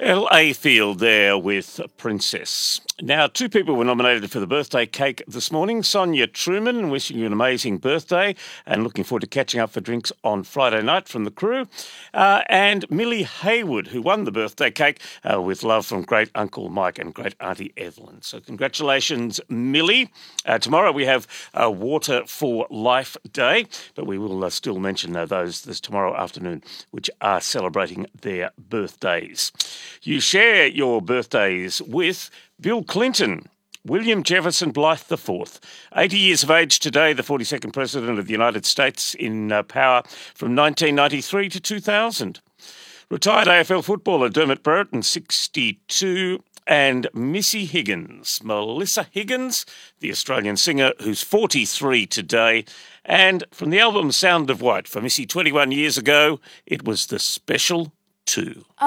L.A. Field there with Princess. Now, two people were nominated for the birthday cake this morning. Sonia Truman, wishing you an amazing birthday and looking forward to catching up for drinks on Friday night from the crew. And Millie Hayward, who won the birthday cake with love from great Uncle Mike and great Auntie Evelyn. So congratulations, Millie. Tomorrow we have Water for Life Day, but we will still mention those this tomorrow afternoon, which are celebrating their birthdays. You share your birthdays with Bill Clinton, William Jefferson Blythe IV, 80 years of age today, the 42nd President of the United States in power from 1993 to 2000. Retired AFL footballer Dermot Brereton, 62, and Missy Higgins, Melissa Higgins, the Australian singer who's 43 today. And from the album Sound of White, for Missy 21 years ago, it was The Special 2.